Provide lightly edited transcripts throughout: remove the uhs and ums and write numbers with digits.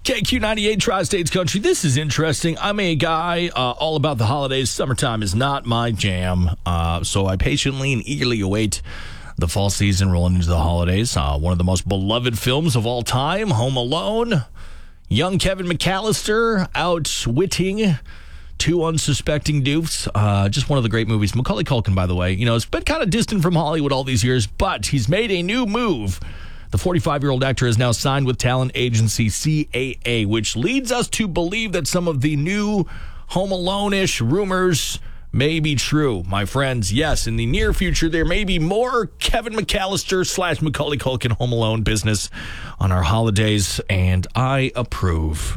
KQ98 Tri-States Country. This is interesting. I'm a guy all about the holidays. Summertime is not my jam. So I patiently and eagerly await the fall season rolling into the holidays. One of the most beloved films of all time, Home Alone. Young Kevin McAllister outwitting two unsuspecting dupes. Just one of the great movies. Macaulay Culkin, by the way, has been kind of distant from Hollywood all these years, but he's made a new move. The 45-year-old actor is now signed with talent agency CAA, which leads us to believe that some of the new Home Alone-ish rumors may be true. My friends, yes, in the near future, there may be more Kevin McAllister / Macaulay Culkin Home Alone business on our holidays, and I approve.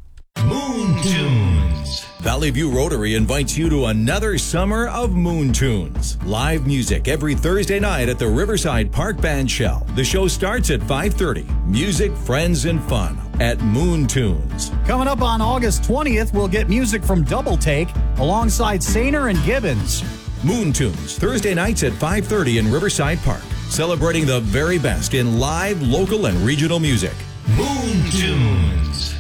Moon Tunes. Valley View Rotary invites you to another summer of Moon Tunes. Live music every Thursday night at the Riverside Park Band Shell. The show starts at 5:30. Music, friends, and fun at Moon Tunes. Coming up on August 20th, we'll get music from Double Take alongside Sainer and Gibbons. Moon Tunes, Thursday nights at 5:30 in Riverside Park. Celebrating the very best in live, local, and regional music. Moon Tunes.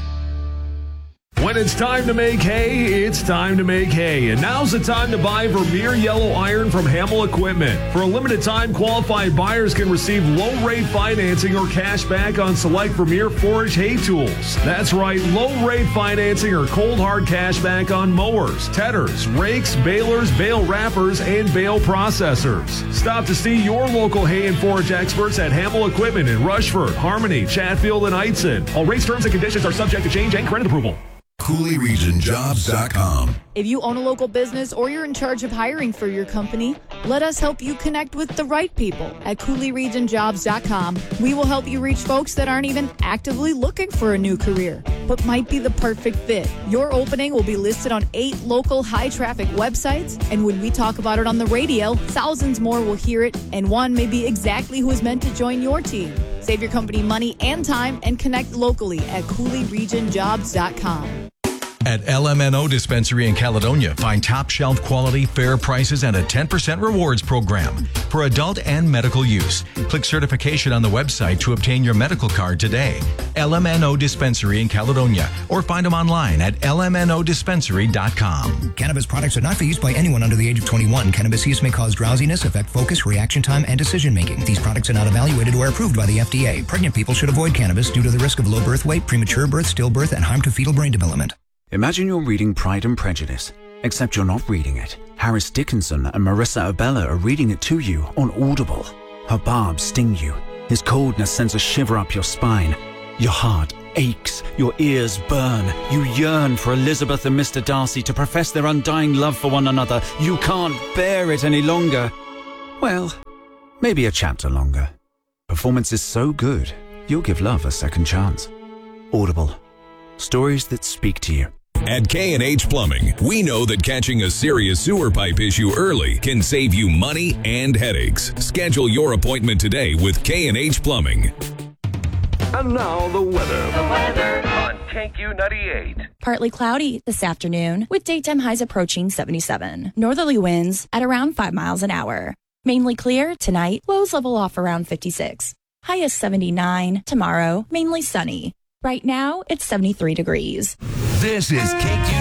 When it's time to make hay, it's time to make hay. And now's the time to buy Vermeer Yellow Iron from Hamel Equipment. For a limited time, qualified buyers can receive low-rate financing or cash back on select Vermeer forage hay tools. That's right, low-rate financing or cold hard cash back on mowers, tedders, rakes, balers, bale wrappers, and bale processors. Stop to see your local hay and forage experts at Hamel Equipment in Rushford, Harmony, Chatfield, and Eitzen. All rates, terms, and conditions are subject to change and credit approval. CooleyRegionJobs.com. If you own a local business or you're in charge of hiring for your company, let us help you connect with the right people at CooleyRegionJobs.com. We will help you reach folks that aren't even actively looking for a new career, but might be the perfect fit. Your opening will be listed on 8 local high-traffic websites, and when we talk about it on the radio, thousands more will hear it, and one may be exactly who is meant to join your team. Save your company money and time and connect locally at CooleyRegionJobs.com. At LMNO Dispensary in Caledonia, find top shelf quality, fair prices, and a 10% rewards program for adult and medical use. Click certification on the website to obtain your medical card today. LMNO Dispensary in Caledonia, or find them online at lmnodispensary.com. Cannabis products are not for use by anyone under the age of 21. Cannabis use may cause drowsiness, affect focus, reaction time, and decision making. These products are not evaluated or approved by the FDA. Pregnant people should avoid cannabis due to the risk of low birth weight, premature birth, stillbirth, and harm to fetal brain development. Imagine you're reading Pride and Prejudice, except you're not reading it. Harris Dickinson and Marissa Abella are reading it to you on Audible. Her barbs sting you. His coldness sends a shiver up your spine. Your heart aches. Your ears burn. You yearn for Elizabeth and Mr. Darcy to profess their undying love for one another. You can't bear it any longer. Well, maybe a chapter longer. Performance is so good, you'll give love a second chance. Audible. Stories that speak to you. At K&H Plumbing, we know that catching a serious sewer pipe issue early can save you money and headaches. Schedule your appointment today with K&H Plumbing. And now the weather. On KQ98. Partly cloudy this afternoon with daytime highs approaching 77. Northerly winds at around 5 miles an hour. Mainly clear tonight, lows level off around 56. High is 79. Tomorrow, mainly sunny. Right now, it's 73 degrees. This is KQ